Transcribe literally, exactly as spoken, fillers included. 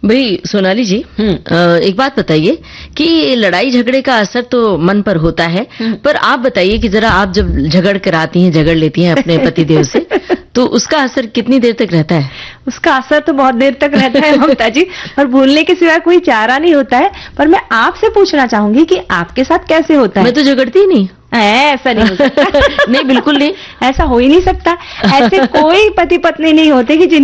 भाई सोनाली जी, अ, एक बात बताइए कि लड़ाई झगड़े का असर तो मन पर होता है, पर आप बताइए कि जरा आप जब झगड़ कर आती हैं, झगड़ लेती हैं अपने पतिदेव से, तो उसका असर कितनी देर तक रहता है? उसका असर तो बहुत देर तक रहता है ममता जी, और भूलने के सिवा कोई चारा नहीं होता है। पर मैं आपसे पूछना चाहूंगी कि आपके साथ कैसे होता है? मैं तो झगड़ती ही नहीं। ऐसा नहीं हो सकता। नहीं, बिल्कुल नहीं। ऐसा हो ही नहीं सकता। ऐसे कोई पति पत्नी नहीं होते कि जिन